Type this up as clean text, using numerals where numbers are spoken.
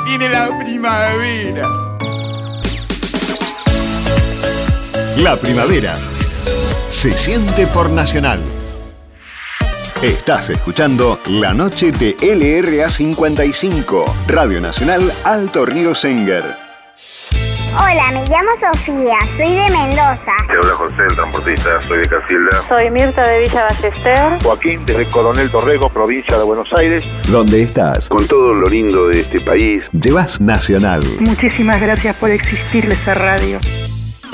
tiene la primavera. La primavera se siente por Nacional. Estás escuchando La Noche de LRA 55, Radio Nacional Alto Río Senguer. Hola, me llamo Sofía, soy de Mendoza. Te habla José, el transportista, soy de Casilda. Soy Mirta de Villa Ballester. Joaquín, desde Coronel Torrego, provincia de Buenos Aires. ¿Dónde estás? Con todo lo lindo de este país. Llevas Nacional. Muchísimas gracias por existir esa radio.